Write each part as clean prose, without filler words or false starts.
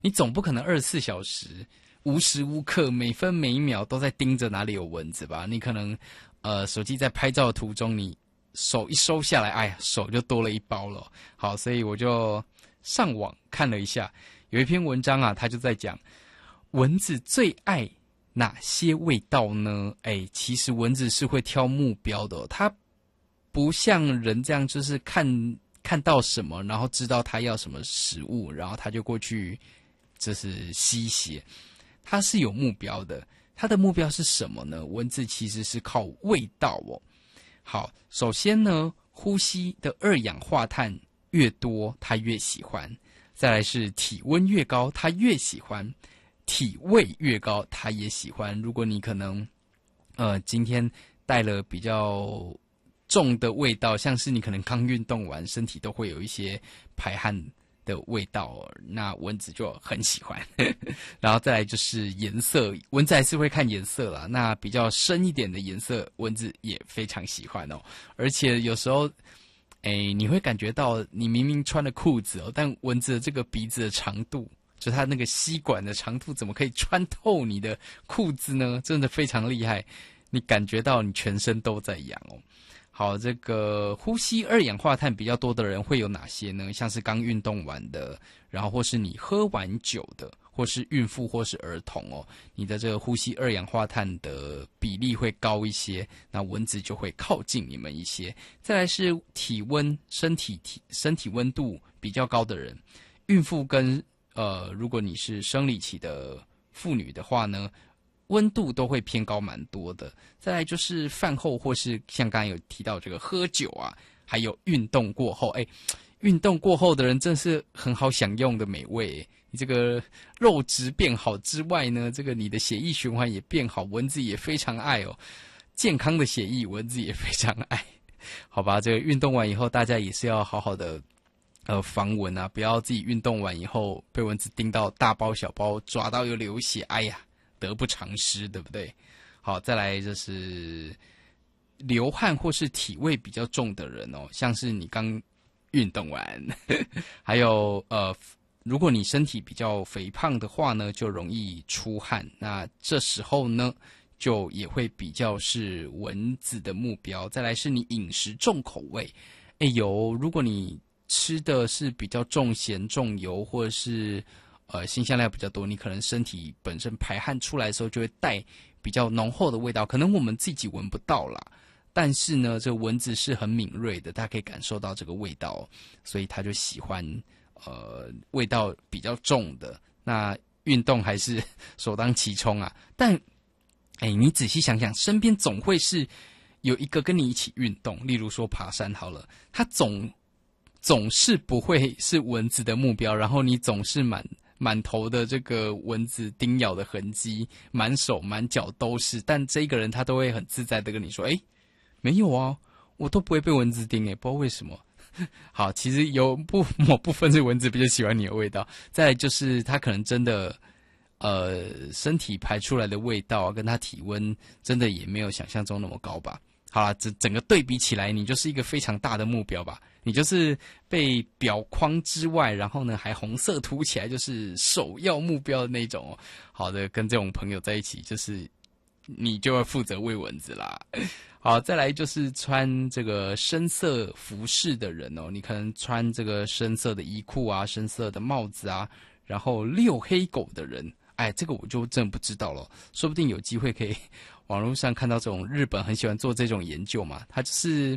你总不可能24小时无时无刻每分每秒都在盯着哪里有蚊子吧？你可能手机在拍照的途中，你手一收下来，哎呀，手就多了一包了。好，所以我就上网看了一下，有一篇文章啊，它就在讲蚊子最爱哪些味道呢？哎，其实蚊子是会挑目标的哦，它不像人这样，就是看到什么，然后知道它要什么食物，然后它就过去就是吸血。它是有目标的，它的目标是什么呢？蚊子其实是靠味道哦。好，首先呢，呼吸的二氧化碳越多，它越喜欢；再来是体温越高，它越喜欢；体味越高，它也喜欢。如果你可能今天带了比较重的味道，像是你可能刚运动完，身体都会有一些排汗的味道，那蚊子就很喜欢。然后再来就是颜色，蚊子还是会看颜色啦，那比较深一点的颜色，蚊子也非常喜欢哦。而且有时候你会感觉到你明明穿了裤子哦，但蚊子的这个鼻子的长度，就它那个吸管的长度，怎么可以穿透你的裤子呢？真的非常厉害，你感觉到你全身都在痒哦。好，这个呼吸二氧化碳比较多的人会有哪些呢？像是刚运动完的，然后或是你喝完酒的，或是孕妇或是儿童哦，你的这个呼吸二氧化碳的比例会高一些，那蚊子就会靠近你们一些。再来是体温，身体温度比较高的人，孕妇跟如果你是生理期的妇女的话呢，温度都会偏高蛮多的。再来就是饭后或是像刚才有提到这个喝酒啊，还有运动过后，运动过后的人真是很好享用的美味。你这个肉质变好之外呢，这个你的血液循环也变好，蚊子也非常爱哦。健康的血液，蚊子也非常爱。好吧，这个运动完以后，大家也是要好好的防蚊啊，不要自己运动完以后被蚊子叮到大包小包，抓到又流血，哎呀，得不偿失，对不对？好，再来就是流汗或是体味比较重的人哦，像是你刚运动完，还有如果你身体比较肥胖的话呢，就容易出汗，那这时候呢，就也会比较是蚊子的目标。再来是你饮食重口味，如果你吃的是比较重咸重油，或者是辛香料比较多，你可能身体本身排汗出来的时候就会带比较浓厚的味道，可能我们自己闻不到啦，但是呢，这个蚊子是很敏锐的，它可以感受到这个味道，所以它就喜欢味道比较重的。那运动还是首当其冲啊。但你仔细想想，身边总会是有一个跟你一起运动，例如说爬山好了，它总是不会是蚊子的目标，然后你总是满头的这个蚊子叮咬的痕迹，满手满脚都是，但这个人他都会很自在的跟你说，没有啊，我都不会被蚊子叮，不知道为什么。好，其实有某部分是蚊子比较喜欢你的味道，再来就是他可能真的身体排出来的味道啊，跟他体温真的也没有想象中那么高吧。好啦，整个对比起来，你就是一个非常大的目标吧。你就是被表框之外，然后呢还红色涂起来，就是首要目标的那种哦。好的，跟这种朋友在一起，就是你就要负责喂蚊子啦。好，再来就是穿这个深色服饰的人哦，你可能穿这个深色的衣裤啊、深色的帽子啊，然后遛黑狗的人，这个我就真的不知道了，说不定有机会可以网络上看到这种日本很喜欢做这种研究嘛，他就是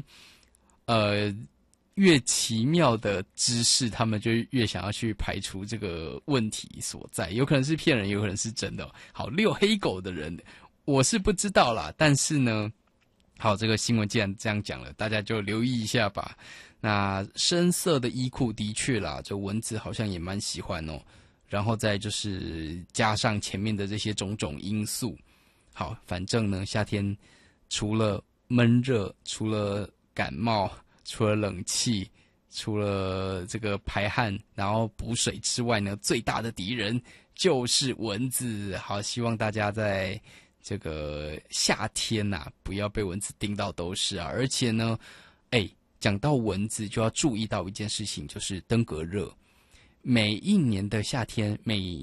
越奇妙的知识，他们就越想要去排除这个问题所在，有可能是骗人，有可能是真的哦。好，遛黑狗的人我是不知道啦，但是呢，好，这个新闻既然这样讲了，大家就留意一下吧。那深色的衣裤的确啦，这蚊子好像也蛮喜欢哦。然后再就是加上前面的这些种种因素，好，反正呢，夏天除了闷热，除了感冒，除了冷气，除了这个排汗，然后补水之外呢，最大的敌人就是蚊子。好，希望大家在这个夏天啊，不要被蚊子叮到都是啊。而且呢，讲到蚊子就要注意到一件事情，就是登革热。 每一年的夏天，每